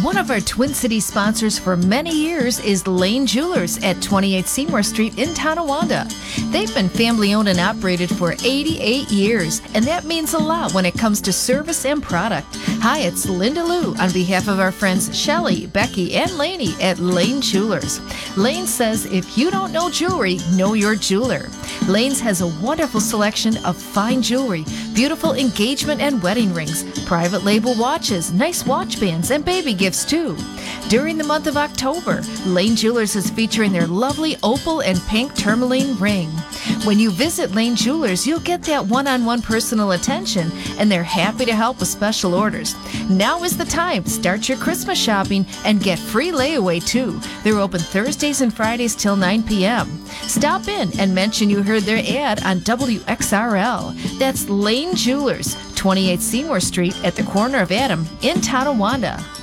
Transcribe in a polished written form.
One of our Twin Cities sponsors for many years is Lane Jewelers at 28 Seymour Street in Tonawanda. They've been family owned and operated for 88 years, and that means a lot when it comes to service and product. Hi, it's Linda Lou on behalf of our friends Shelly, Becky, and Laney at Lane Jewelers. Lane says if you don't know jewelry, know your jeweler. Lane's has a wonderful selection of fine jewelry, beautiful engagement and wedding rings, private label watches, nice watch bands, and baby gifts too. During the month of October, Lane Jewelers is featuring their lovely opal and pink tourmaline ring. When you visit Lane Jewelers, you'll get that one-on-one personal attention, and they're happy to help with special orders. Now is the time. Start your Christmas shopping and get free layaway too. They're open Thursdays and Fridays till 9 p.m. Stop in and mention you heard their ad on WXRL. That's Lane Jewelers, 28 Seymour Street at the corner of Adam in Tonawanda.